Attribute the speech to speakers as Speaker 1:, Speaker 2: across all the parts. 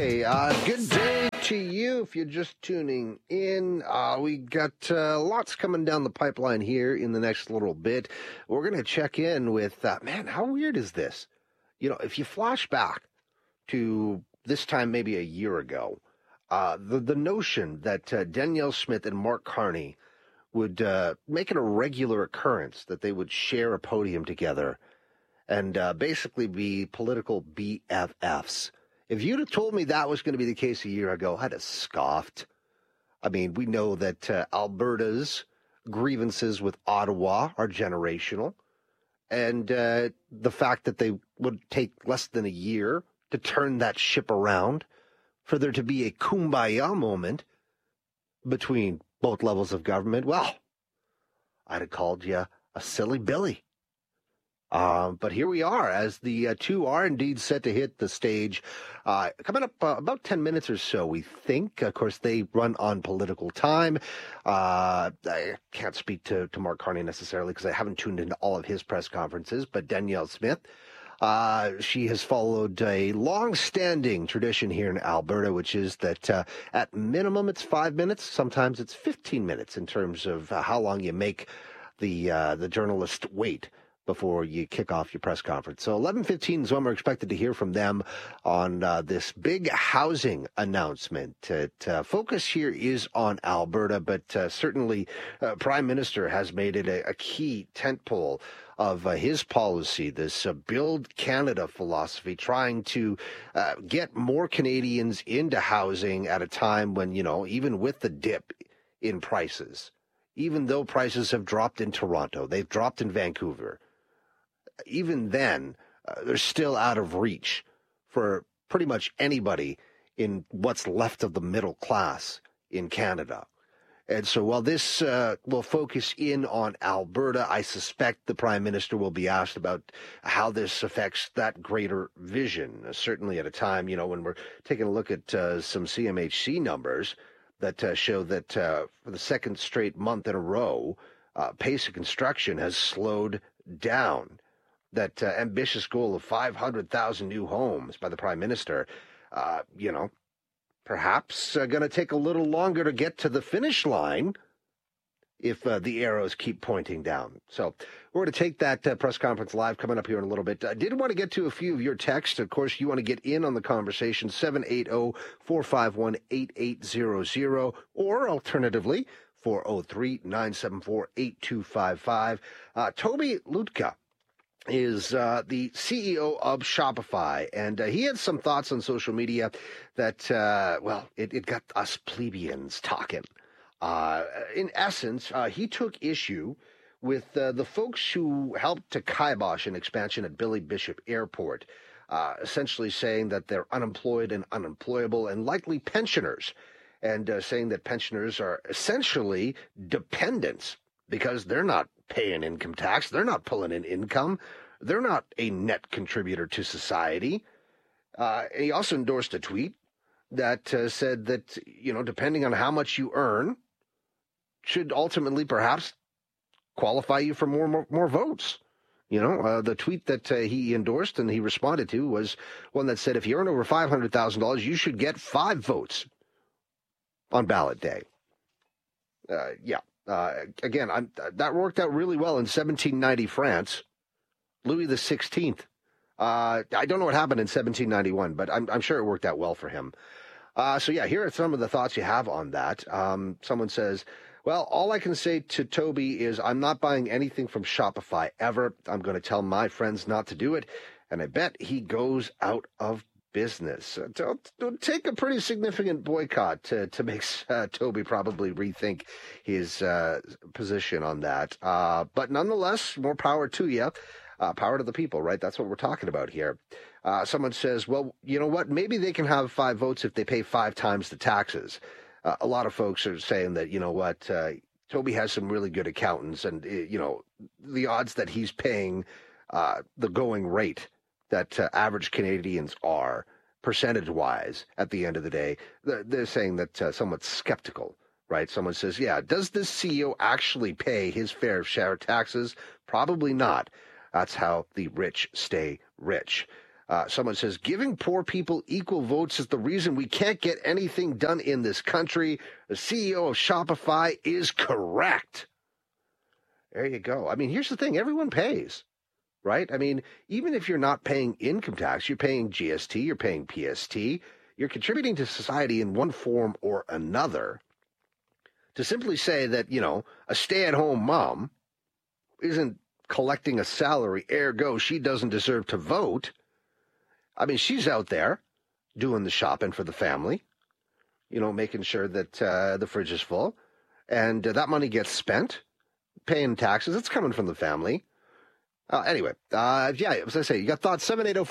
Speaker 1: Okay, good day to you if you're just tuning in. We got lots coming down the pipeline here in the next little bit. We're going to check in with, man, how weird is this? You know, if you flash back to this time maybe a year ago, the notion that Danielle Smith and Mark Carney would make it a regular occurrence that they would share a podium together and basically be political BFFs. If you'd have told me that was going to be the case a year ago, I'd have scoffed. I mean, we know that Alberta's grievances with Ottawa are generational, and the fact that they would take less than a year to turn that ship around, for there to be a kumbaya moment between both levels of government, well, I'd have called you a silly Billy. But here we are, as the two are indeed set to hit the stage. Coming up about 10 minutes or so, we think. Of course, they run on political time. I can't speak to Mark Carney necessarily because I haven't tuned into all of his press conferences, but Danielle Smith, she has followed a long-standing tradition here in Alberta, which is that at minimum it's 5 minutes, sometimes it's 15 minutes in terms of how long you make the journalist wait before you kick off your press conference. So 11:15 is when we're expected to hear from them on this big housing announcement. Focus here is on Alberta, but certainly Prime Minister has made it a key tentpole of his policy, this Build Canada philosophy, trying to get more Canadians into housing at a time when, you know, even with the dip in prices, even though prices have dropped in Toronto, they've dropped in Vancouver, even then, they're still out of reach for pretty much anybody in what's left of the middle class in Canada. And so while this will focus in on Alberta, I suspect the Prime Minister will be asked about how this affects that greater vision, certainly at a time, you know, when we're taking a look at some CMHC numbers that show that for the second straight month in a row, pace of construction has slowed down. That ambitious goal of 500,000 new homes by the Prime Minister, you know, perhaps going to take a little longer to get to the finish line if the arrows keep pointing down. So we're going to take that press conference live coming up here in a little bit. I did want to get to a few of your texts. Of course, you want to get in on the conversation, 780-451-8800, or alternatively, 403-974-8255. Toby Lutka is the CEO of Shopify, and he had some thoughts on social media that, well, it got us plebeians talking. In essence, he took issue with the folks who helped to kibosh an expansion at Billy Bishop Airport, essentially saying that they're unemployed and unemployable and likely pensioners, and saying that pensioners are essentially dependents because they're not paying income tax, they're not pulling in income, they're not a net contributor to society. He also endorsed a tweet that said that, you know, depending on how much you earn, should ultimately perhaps qualify you for more votes. You know, the tweet that he endorsed and he responded to was one that said, if you earn over $500,000, you should get 5 votes on ballot day. Again, that worked out really well in 1790 France. Louis XVI. I don't know what happened in 1791, but I'm sure it worked out well for him. So yeah, here are some of the thoughts you have on that. Someone says, well, all I can say to Toby is I'm not buying anything from Shopify ever. I'm going to tell my friends not to do it, and I bet he goes out of business. It'll take a pretty significant boycott to make Toby probably rethink his position on that. But nonetheless, more power to you. Power to the people, right? That's what we're talking about here. Someone says, well, you know what? Maybe they can have 5 votes if they pay 5 times the taxes. A lot of folks are saying that, you know what, Toby has some really good accountants, and, you know, the odds that he's paying the going rate that average Canadians are, percentage-wise, at the end of the day, they're saying that somewhat skeptical, right? Someone says, yeah, does this CEO actually pay his fair share of taxes? Probably not. That's how the rich stay rich. Someone says, giving poor people equal votes is the reason we can't get anything done in this country. The CEO of Shopify is correct. There you go. I mean, here's the thing. Everyone pays, right? I mean, even if you're not paying income tax, you're paying GST, you're paying PST, you're contributing to society in one form or another. To simply say that, a stay-at-home mom isn't collecting a salary, ergo she doesn't deserve to vote. I mean, she's out there doing the shopping for the family, making sure that the fridge is full, and that money gets spent, paying taxes. It's coming from the family. Anyway, as I say, you got thoughts,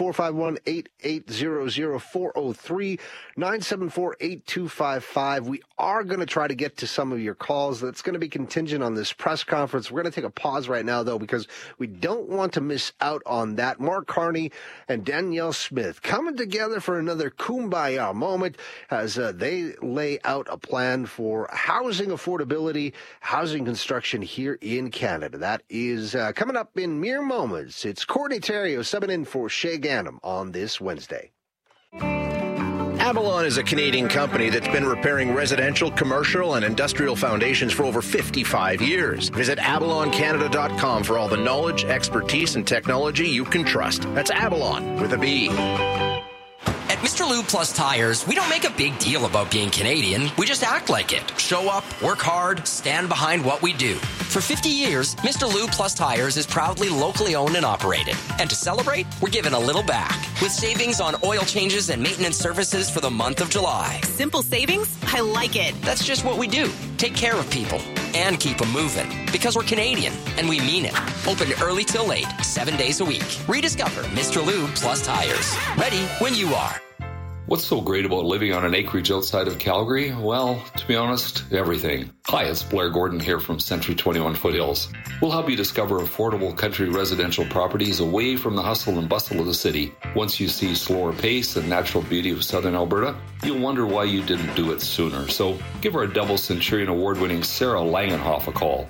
Speaker 1: 780-451-8800, 403-974-8255. We are going to try to get to some of your calls. That's going to be contingent on this press conference. We're going to take a pause right now, though, because we don't want to miss out on that. Mark Carney and Danielle Smith coming together for another kumbaya moment as they lay out a plan for housing affordability, housing construction here in Canada. That is coming up in mere moments. It's Courtney Theriault subbing in for Shay Ganem on this Wednesday.
Speaker 2: Avalon is a Canadian company that's been repairing residential, commercial, and industrial foundations for over 55 years. Visit avaloncanada.com for all the knowledge, expertise, and technology you can trust. That's Avalon with a B.
Speaker 3: At Mr. Lube Plus Tires, we don't make a big deal about being Canadian. We just act like it. Show up, work hard, stand behind what we do. For 50 years, Mr. Lube Plus Tires is proudly locally owned and operated. And to celebrate, we're giving a little back with savings on oil changes and maintenance services for the month of July.
Speaker 4: Simple savings? I like it.
Speaker 3: That's just what we do. Take care of people and keep them moving. Because we're Canadian, and we mean it. Open early till late, 7 days a week. Rediscover Mr. Lube Plus Tires. Ready when you are.
Speaker 5: What's so great about living on an acreage outside of Calgary? Well, to be honest, everything. Hi, it's Blair Gordon here from Century 21 Foothills. We'll help you discover affordable country residential properties away from the hustle and bustle of the city. Once you see slower pace and natural beauty of southern Alberta, you'll wonder why you didn't do it sooner. So give our double Centurion award-winning Sarah Langenhoff a call,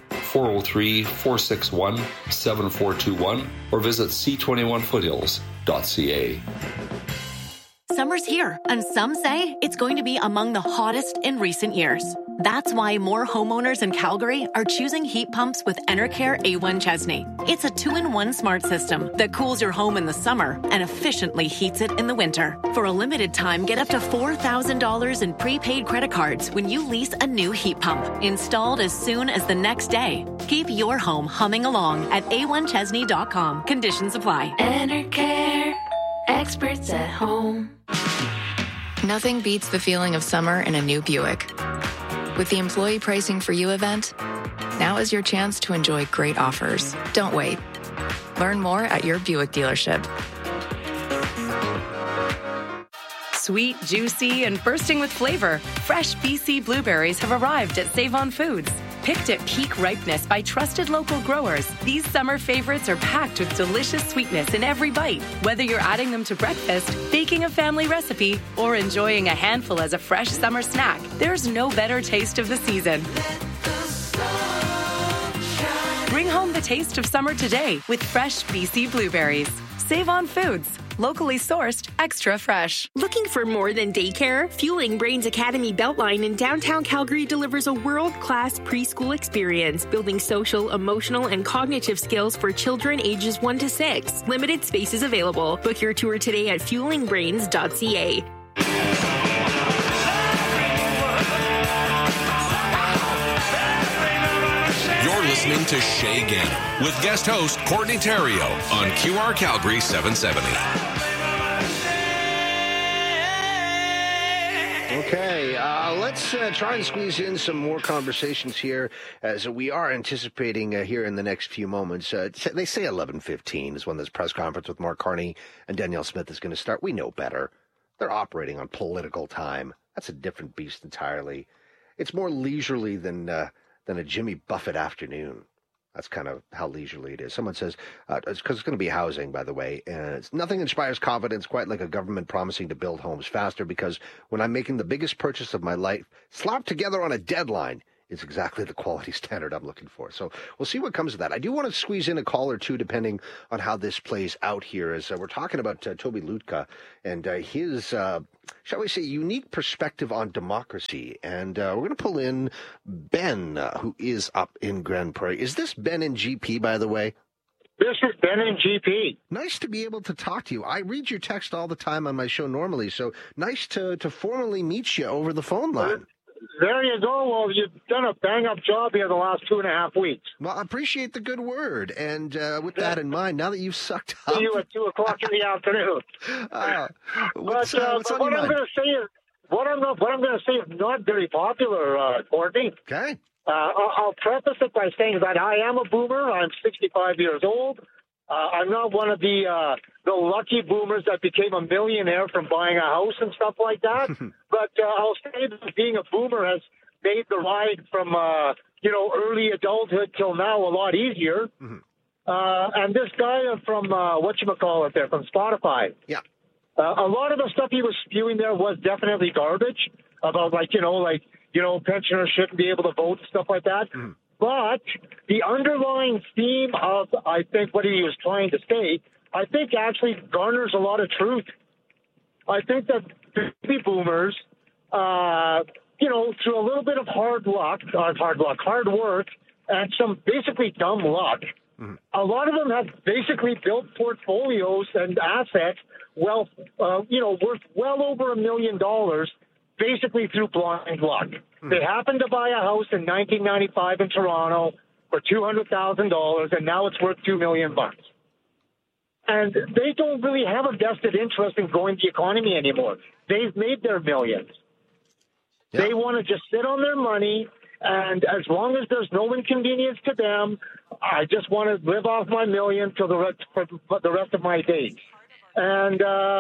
Speaker 5: 403-461-7421, or visit c21foothills.ca.
Speaker 4: Summer's here, and some say it's going to be among the hottest in recent years. That's why more homeowners in Calgary are choosing heat pumps with Enercare A1 Chesney. It's a 2-in-1 smart system that cools your home in the summer and efficiently heats it in the winter. For a limited time, get up to $4,000 in prepaid credit cards when you lease a new heat pump, installed as soon as the next day. Keep your home humming along at a1chesney.com. Conditions apply.
Speaker 6: Enercare. Experts at home.
Speaker 7: Nothing beats the feeling of summer in a new Buick. With the Employee Pricing for You event, now is your chance to enjoy great offers. Don't wait. Learn more at your Buick dealership.
Speaker 8: Sweet, juicy, and bursting with flavor, fresh BC blueberries have arrived at Save-On Foods. Picked at peak ripeness by trusted local growers, these summer favorites are packed with delicious sweetness in every bite. Whether you're adding them to breakfast, baking a family recipe, or enjoying a handful as a fresh summer snack, there's no better taste of the season. Bring home the taste of summer today with fresh BC blueberries. Save-On Foods. Locally sourced, extra fresh.
Speaker 9: Looking for more than daycare? Fueling Brains Academy Beltline in downtown Calgary delivers a world-class preschool experience, building social, emotional, and cognitive skills for children ages 1 to 6. Limited spaces available. Book your tour today at fuelingbrains.ca.
Speaker 10: You're listening to Shay Ganem with guest host Courtney Theriault on QR Calgary 770.
Speaker 1: Okay, let's try and squeeze in some more conversations here as we are anticipating here in the next few moments. They say 11:15 is when this press conference with Mark Carney and Danielle Smith is going to start. We know better. They're operating on political time. That's a different beast entirely. It's more leisurely than a Jimmy Buffett afternoon. That's kind of how leisurely it is. Someone says, it's because it's going to be housing, by the way. And nothing inspires confidence quite like a government promising to build homes faster, because when I'm making the biggest purchase of my life, slapped together on a deadline, is exactly the quality standard I'm looking for. So we'll see what comes of that. I do want to squeeze in a call or two depending on how this plays out here, as we're talking about Toby Lutka and his, shall we say, unique perspective on democracy. And we're going to pull in Ben, who is up in Grand Prairie. Is this Ben in GP, by the way?
Speaker 11: This is Ben in GP.
Speaker 1: Nice to be able to talk to you. I read your text all the time on my show normally, so nice to formally meet you over the phone line.
Speaker 11: There you go. Well, you've done a bang-up job here the last 2.5 weeks.
Speaker 1: Well, I appreciate the good word. And with that in mind, now that you've sucked up...
Speaker 11: See you at 2 o'clock in the afternoon.
Speaker 1: What's on your mind?
Speaker 11: I'm going to say is, what I'm going to say is not very popular, Courtney.
Speaker 1: Okay.
Speaker 11: I'll preface it by saying that I am a boomer. I'm 65 years old. I'm not one of the lucky boomers that became a millionaire from buying a house and stuff like that. But I'll say that being a boomer has made the ride from early adulthood till now a lot easier. Mm-hmm. And this guy from whatchamacallit there from Spotify.
Speaker 1: Yeah.
Speaker 11: A lot of the stuff he was spewing there was definitely garbage about pensioners shouldn't be able to vote and stuff like that. Mm-hmm. But the underlying theme of, I think, what he was trying to say, I think actually garners a lot of truth. I think that baby boomers, through a little bit of hard work, and some basically dumb luck, mm-hmm. a lot of them have basically built portfolios and assets, worth well over $1 million, basically through blind luck. They happened to buy a house in 1995 in Toronto for $200,000, and now it's worth $2 million. And they don't really have a vested interest in growing the economy anymore. They've made their millions. Yeah. They want to just sit on their money, and as long as there's no inconvenience to them, I just want to live off my million for the rest of my days. And,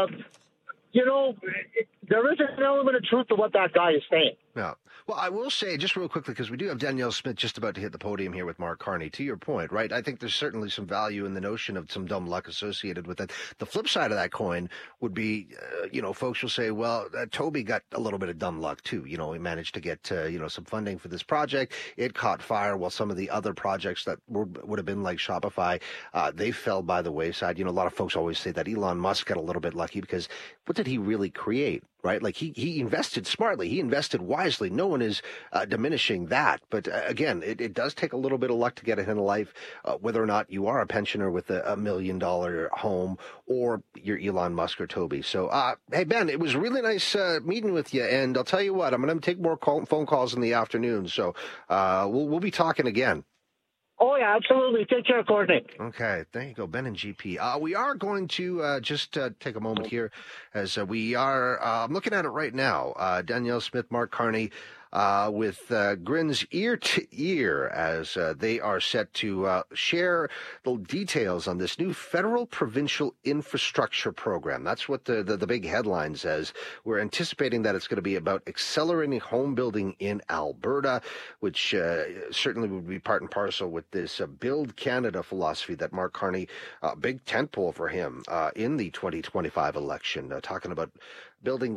Speaker 11: there is an element of truth to what that guy is saying.
Speaker 1: Yeah. Well, I will say, just real quickly, because we do have Danielle Smith just about to hit the podium here with Mark Carney, to your point, right? I think there's certainly some value in the notion of some dumb luck associated with it. The flip side of that coin would be, folks will say, well, Toby got a little bit of dumb luck, too. He managed to get, some funding for this project. It caught fire, while some of the other projects that would have been like Shopify, they fell by the wayside. A lot of folks always say that Elon Musk got a little bit lucky because what did he really create? Right? Like he invested smartly. He invested wisely. No one is diminishing that. But again, it does take a little bit of luck to get ahead in life, whether or not you are a pensioner with a $1 million home or you're Elon Musk or Toby. So, hey, Ben, it was really nice meeting with you. And I'll tell you what, I'm going to take more phone calls in the afternoon. So we'll be talking again.
Speaker 11: Oh, yeah, absolutely. Take care, Courtney.
Speaker 1: Okay, there you go, Ben and GP. We are going to just take a moment here as we are, I'm looking at it right now, Danielle Smith, Mark Carney, with grins ear to ear as they are set to share the details on this new federal provincial infrastructure program. That's what the big headline says. We're anticipating that it's going to be about accelerating home building in Alberta, which certainly would be part and parcel with this Build Canada philosophy that Mark Carney, big tentpole for him in the 2025 election, talking about building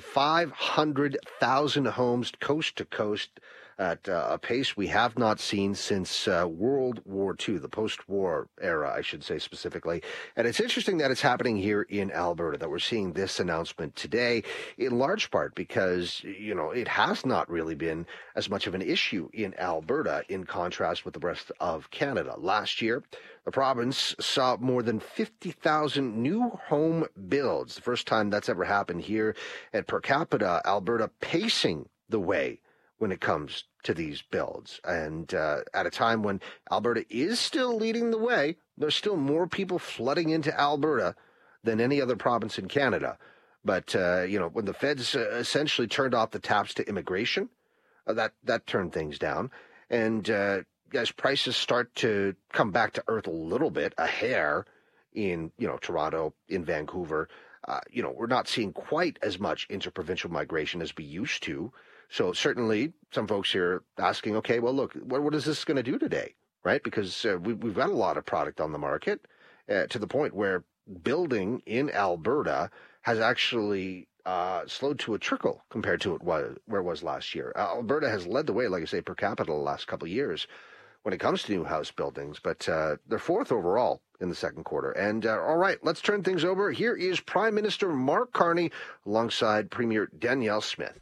Speaker 1: 500,000 homes coast to coast at a pace we have not seen since World War II, the post-war era, I should say specifically. And it's interesting that it's happening here in Alberta, that we're seeing this announcement today, in large part because, it has not really been as much of an issue in Alberta in contrast with the rest of Canada. Last year, the province saw more than 50,000 new home builds, the first time that's ever happened here, and per capita, Alberta pacing the way when it comes to these builds. And at a time when Alberta is still leading the way, there's still more people flooding into Alberta than any other province in Canada. But, when the feds essentially turned off the taps to immigration, that turned things down. And as prices start to come back to earth a little bit, a hair in, Toronto, in Vancouver, we're not seeing quite as much interprovincial migration as we used to. So certainly some folks here asking, okay, well, look, what is this going to do today, right? Because we've got a lot of product on the market to the point where building in Alberta has actually slowed to a trickle compared to where it was last year. Alberta has led the way, like I say, per capita the last couple of years when it comes to new house buildings, but they're fourth overall in the second quarter. And all right, let's turn things over. Here is Prime Minister Mark Carney alongside Premier Danielle Smith.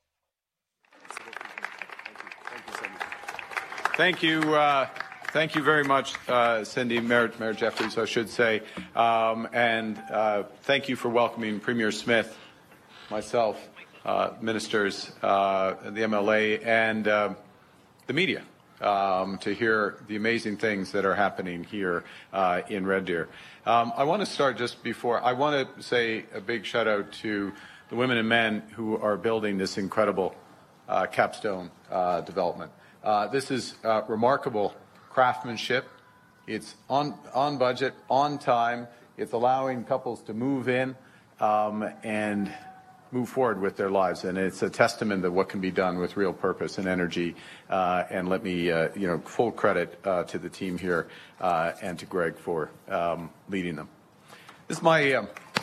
Speaker 12: Thank you. Thank you very much, Cindy, Mayor Jeffries, I should say. And thank you for welcoming Premier Smith, myself, ministers, the MLA, and the media to hear the amazing things that are happening here in Red Deer. I want to start just before. I want to say a big shout out to the women and men who are building this incredible capstone development. This is remarkable craftsmanship. It's on budget, on time. It's allowing couples to move in and move forward with their lives, and it's a testament to what can be done with real purpose and energy. And let me, full credit to the team here and to Greg for leading them. This is my,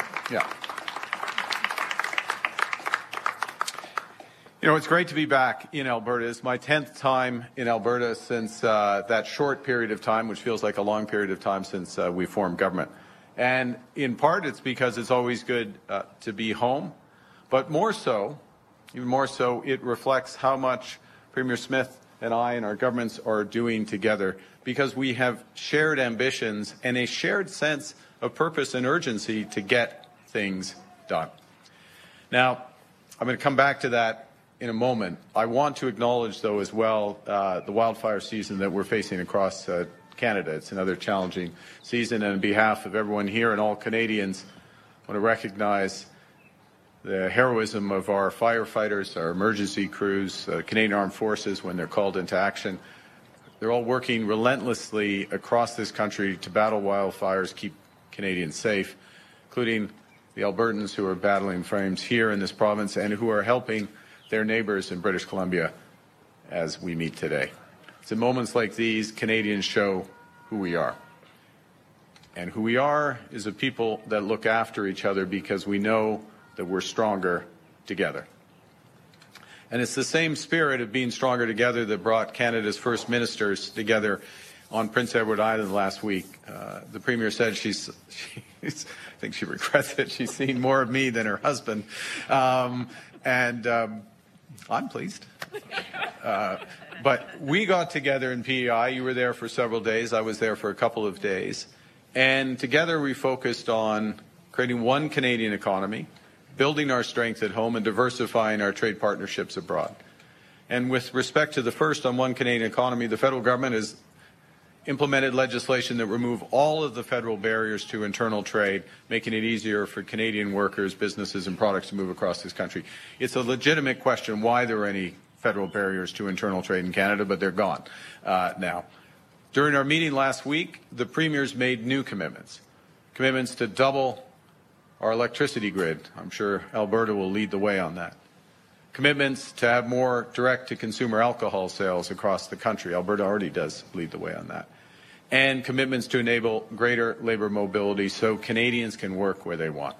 Speaker 12: it's great to be back in Alberta. It's my 10th time in Alberta since that short period of time, which feels like a long period of time since we formed government. And in part, it's because it's always good to be home. But more so, even more so, it reflects how much Premier Smith and I and our governments are doing together, because we have shared ambitions and a shared sense of purpose and urgency to get things done. Now, I'm going to come back to that in a moment. I want to acknowledge, though, as well, the wildfire season that we're facing across Canada. It's another challenging season, and on behalf of everyone here and all Canadians, I want to recognize the heroism of our firefighters, our emergency crews, Canadian Armed Forces when they're called into action. They're all working relentlessly across this country to battle wildfires, keep Canadians safe, including the Albertans who are battling flames here in this province and who are helping their neighbours in British Columbia as we meet today. It's in moments like these Canadians show who we are. And who we are is a people that look after each other because we know that we're stronger together. And it's the same spirit of being stronger together that brought Canada's first ministers together on Prince Edward Island last week. The Premier said I think she regrets it. She's seen more of me than her husband. And I'm pleased. But we got together in PEI. You were there for several days. I was there for a couple of days. And together we focused on creating one Canadian economy, building our strength at home, and diversifying our trade partnerships abroad. And with respect to the first, on one Canadian economy, the federal government has implemented legislation that remove all of the federal barriers to internal trade, making it easier for Canadian workers, businesses, and products to move across this country. It's a legitimate question why there are any federal barriers to internal trade in Canada, but they're gone now. During our meeting last week, the premiers made new commitments to double our electricity grid. I'm sure Alberta will lead the way on that. Commitments to have more direct-to-consumer alcohol sales across the country. Alberta already does lead the way on that. And commitments to enable greater labour mobility so Canadians can work where they want.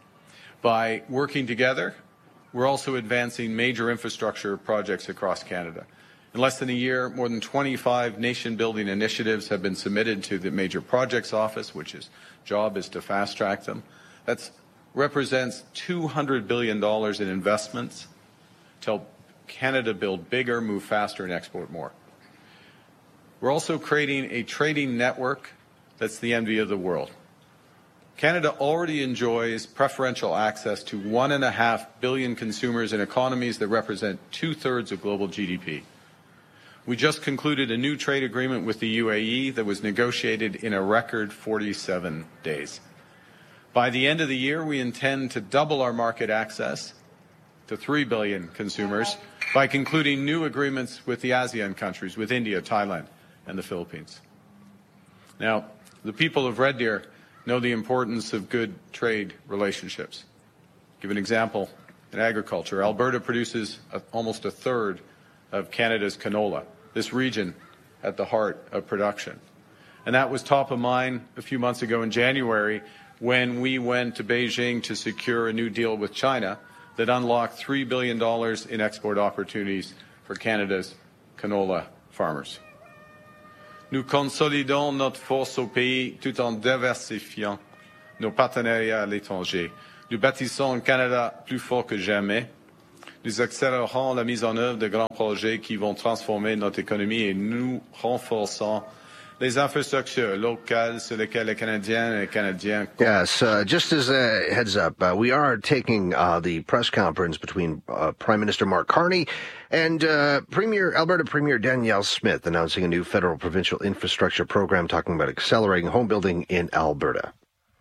Speaker 12: By working together, we're also advancing major infrastructure projects across Canada. In less than a year, more than 25 nation-building initiatives have been submitted to the Major Projects Office, which is job is to fast-track them. That represents $200 billion in investments to help Canada build bigger, move faster, and export more. We're also creating a trading network that's the envy of the world. Canada already enjoys preferential access to 1.5 billion consumers in economies that represent 2/3 of global GDP. We just concluded a new trade agreement with the UAE that was negotiated in a record 47 days. By the end of the year, we intend to double our market access to 3 billion consumers by concluding new agreements with the ASEAN countries, with India, Thailand, and the Philippines. Now, the people of Red Deer know the importance of good trade relationships. I'll give an example in agriculture. Alberta produces almost 1/3 of Canada's canola, this region at the heart of production. And that was top of mind a few months ago in January when we went to Beijing to secure a new deal with China that unlocked $3 billion in export opportunities for Canada's canola farmers. Nous consolidons notre force au pays tout en diversifiant nos partenariats à l'étranger. Nous bâtissons un Canada plus fort que jamais. Nous accélérons la mise en œuvre de grands projets qui vont transformer notre économie et nous renforçons les infrastructures locales sur lesquelles les Canadiens et les Canadiens...
Speaker 1: Yes, just as a heads up, we are taking the press conference between Prime Minister Mark Carney and Alberta Premier Danielle Smith announcing a new federal provincial infrastructure program talking about accelerating home building in Alberta.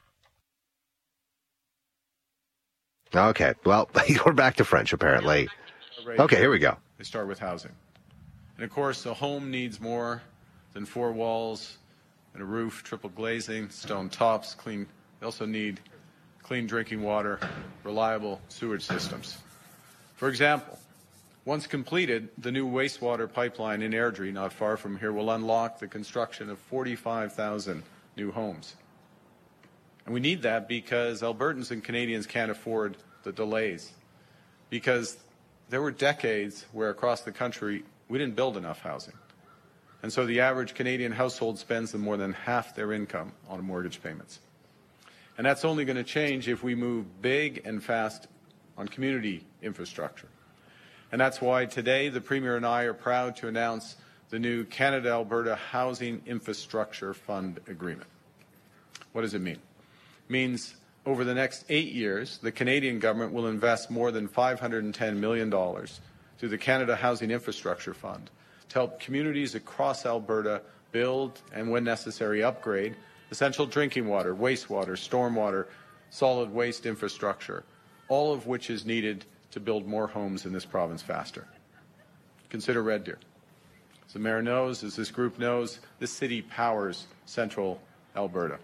Speaker 1: Okay, well, we're back to French, apparently. Okay, here we go.
Speaker 12: They start with housing. And, of course, a home needs more than 4 walls and a roof, triple glazing, stone tops, clean. They also need clean drinking water, reliable sewage systems. For example, once completed, the new wastewater pipeline in Airdrie, not far from here, will unlock the construction of 45,000 new homes. And we need that because Albertans and Canadians can't afford the delays. Because there were decades where across the country we didn't build enough housing. And so the average Canadian household spends more than half their income on mortgage payments. And that's only going to change if we move big and fast on community infrastructure. And that's why today the Premier and I are proud to announce the new Canada-Alberta Housing Infrastructure Fund Agreement. What does it mean? It means over the next 8 years, the Canadian government will invest more than $510 million through the Canada Housing Infrastructure Fund to help communities across Alberta build and, when necessary, upgrade essential drinking water, wastewater, stormwater, solid waste infrastructure, all of which is needed to build more homes in this province faster. Consider Red Deer. As the Mayor knows, as this group knows, this city powers central Alberta.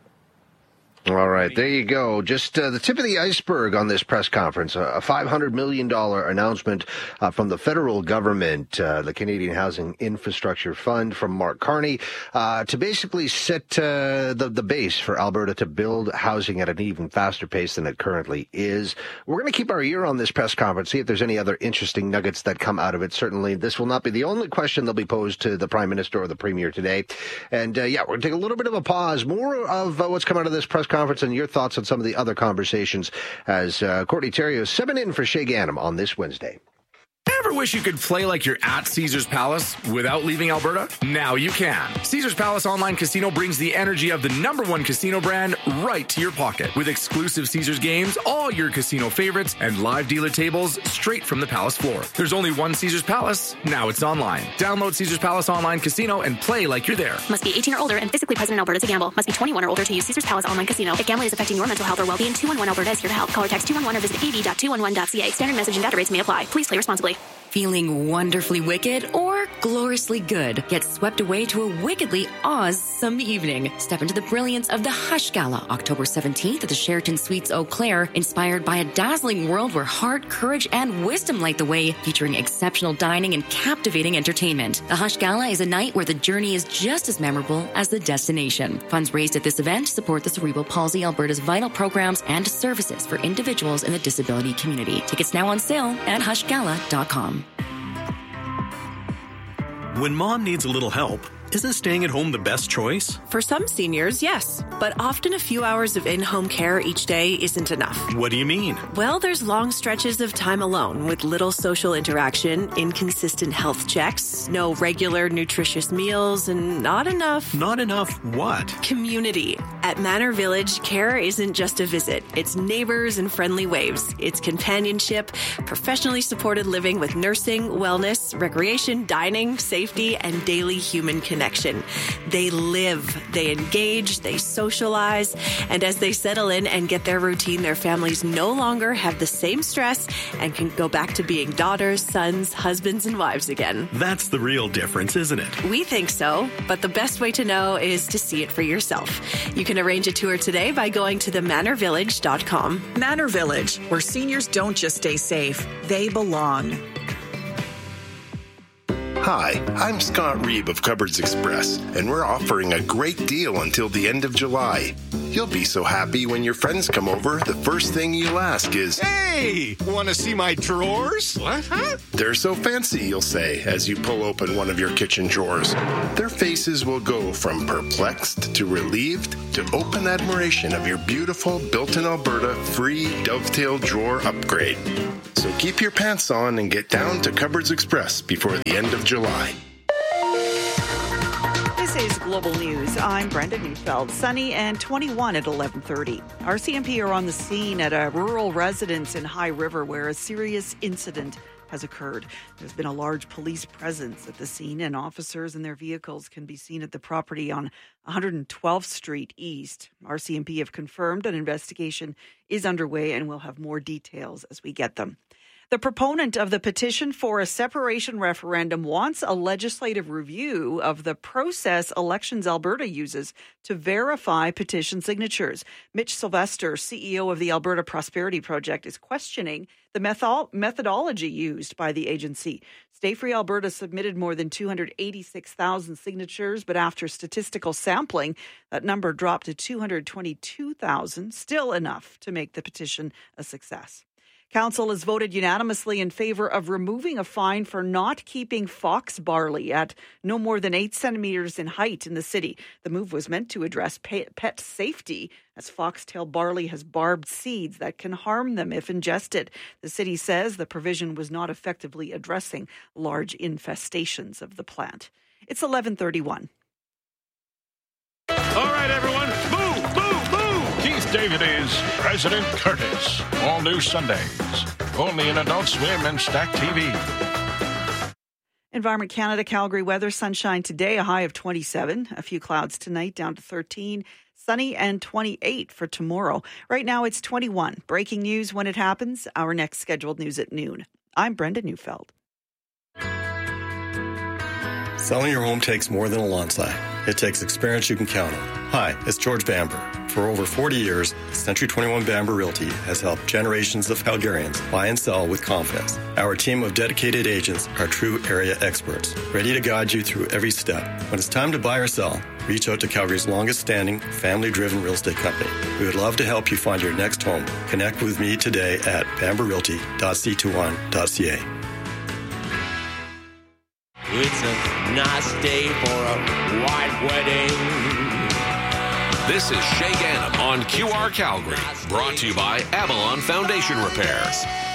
Speaker 1: All right, there you go. Just the tip of the iceberg on this press conference, a $500 million announcement from the federal government, the Canadian Housing Infrastructure Fund from Mark Carney, to basically set the base for Alberta to build housing at an even faster pace than it currently is. We're going to keep our ear on this press conference, see if there's any other interesting nuggets that come out of it. Certainly, this will not be the only question that'll be posed to the Prime Minister or the Premier today. And, we're going to take a little bit of a pause. More of what's come out of this press conference and your thoughts on some of the other conversations as Courtney Theriault is subbing in for Shay Ganem on this Wednesday.
Speaker 13: Ever wish you could play like you're at Caesars Palace without leaving Alberta? Now you can. Caesars Palace Online Casino brings the energy of the #1 casino brand right to your pocket. With exclusive Caesars games, all your casino favorites, and live dealer tables straight from the Palace floor. There's only one Caesars Palace. Now it's online. Download Caesars Palace Online Casino and play like you're there.
Speaker 14: Must be 18 or older and physically present in Alberta to gamble. Must be 21 or older to use Caesars Palace Online Casino. If gambling is affecting your mental health or well-being, 211 Alberta is here to help. Call or text 211 or visit av.211.ca. Standard message and data rates may apply. Please play responsibly.
Speaker 15: Feeling wonderfully wicked or gloriously good? Get swept away to a wickedly awesome evening. Step into the brilliance of the Hush Gala, October 17th at the Sheraton Suites Eau Claire, inspired by a dazzling world where heart, courage, and wisdom light the way, featuring exceptional dining and captivating entertainment. The Hush Gala is a night where the journey is just as memorable as the destination. Funds raised at this event support the Cerebral Palsy Alberta's vital programs and services for individuals in the disability community. Tickets now on sale at hushgala.com.
Speaker 16: When mom needs a little help, isn't staying at home the best choice?
Speaker 17: For some seniors, yes. But often a few hours of in-home care each day isn't enough.
Speaker 16: What do you mean?
Speaker 17: Well, there's long stretches of time alone with little social interaction, inconsistent health checks, no regular nutritious meals, and not enough...
Speaker 16: Not enough what?
Speaker 17: Community. At Manor Village, care isn't just a visit. It's neighbors and friendly waves. It's companionship, professionally supported living with nursing, wellness, recreation, dining, safety, and daily human connection. They live, they engage, they socialize, and as they settle in and get their routine, their families no longer have the same stress and can go back to being daughters, sons, husbands, and wives again.
Speaker 16: That's the real difference, isn't it?
Speaker 17: We think so, but the best way to know is to see it for yourself. You can arrange a tour today by going to themanorvillage.com.
Speaker 18: Manor Village, where seniors don't just stay safe, they belong.
Speaker 19: Hi, I'm Scott Reeb of Cupboards Express, and we're offering a great deal until the end of July. You'll be so happy when your friends come over, the first thing you'll ask is,
Speaker 20: "Hey, want to see my drawers?"
Speaker 19: "What, huh?" "They're so fancy," you'll say as you pull open one of your kitchen drawers. Their faces will go from perplexed to relieved to open admiration of your beautiful built-in Alberta free dovetail drawer upgrade. So keep your pants on and get down to Cupboards Express before the end of July.
Speaker 21: This is Global News. I'm Brenda Neufeld. Sunny and 21 at 11:30. RCMP are on the scene at a rural residence in High River where a serious incident has occurred. There's been a large police presence at the scene, and officers and their vehicles can be seen at the property on 112th Street East. RCMP have confirmed an investigation is underway, and we'll have more details as we get them. The proponent of the petition for a separation referendum wants a legislative review of the process Elections Alberta uses to verify petition signatures. Mitch Sylvester, CEO of the Alberta Prosperity Project, is questioning the methodology used by the agency. Stay Free Alberta submitted more than 286,000 signatures, but after statistical sampling, that number dropped to 222,000, still enough to make the petition a success. Council has voted unanimously in favour of removing a fine for not keeping fox barley at no more than 8 centimetres in height in the city. The move was meant to address pet safety, as foxtail barley has barbed seeds that can harm them if ingested. The city says the provision was not effectively addressing large infestations of the plant. It's 11:31.
Speaker 22: All right, everyone. Boo, boo, boo. Keith David is President Curtis. All new Sundays. Only in Adult Swim and Stack TV.
Speaker 21: Environment Canada, Calgary weather, sunshine today, a high of 27. A few clouds tonight, down to 13. Sunny and 28 for tomorrow. Right now it's 21. Breaking news when it happens. Our next scheduled news at noon. I'm Brenda Neufeld.
Speaker 23: Selling your home takes more than a lawn sign. It takes experience you can count on. Hi, it's George Bamber. For over 40 years, Century 21 Bamber Realty has helped generations of Calgarians buy and sell with confidence. Our team of dedicated agents are true area experts, ready to guide you through every step. When it's time to buy or sell, reach out to Calgary's longest-standing, family-driven real estate company. We would love to help you find your next home. Connect with me today at bamberrealty.c21.ca.
Speaker 24: It's a nice day for a white wedding.
Speaker 10: This is Shay Ganem on QR Calgary, brought to you by Avalon Foundation Repairs.